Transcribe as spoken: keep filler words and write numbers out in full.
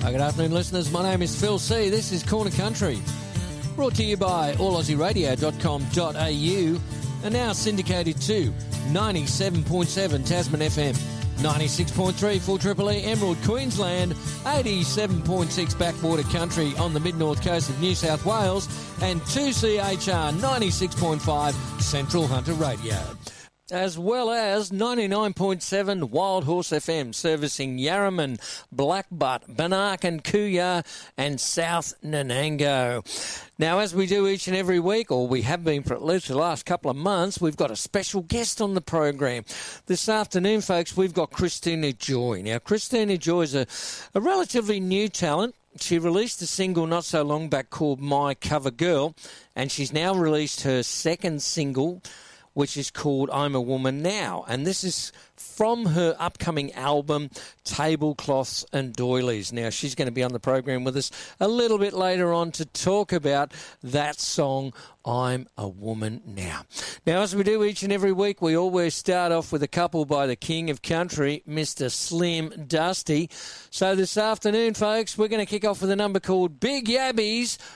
Good afternoon, listeners. My name is Phil C. This is Corner Country, brought to you by all aussie radio dot com dot a u and now syndicated to ninety-seven point seven Tasman F M, ninety-six point three for Triple E Emerald, Queensland, eighty-seven point six Backwater Country on the mid-north coast of New South Wales, and two C H R ninety-six point five Central Hunter Radio, as well as ninety-nine point seven Wild Horse F M, servicing Yarraman, Blackbutt, Banark Kuya and South Nanango. Now, as we do each and every week, or we have been for at least the last couple of months, we've got a special guest on the program. This afternoon, folks, we've got Christina Joy. Now, Christina Joy is a, a relatively new talent. She released a single not so long back called My Cover Girl, and she's now released her second single, which is called I'm a Woman Now. And this is from her upcoming album, Tablecloths and Doilies. Now, she's going to be on the program with us a little bit later on to talk about that song, I'm a Woman Now. Now, as we do each and every week, we always start off with a couple by the King of Country, Mister Slim Dusty. So this afternoon, folks, we're going to kick off with a number called Big Yabbies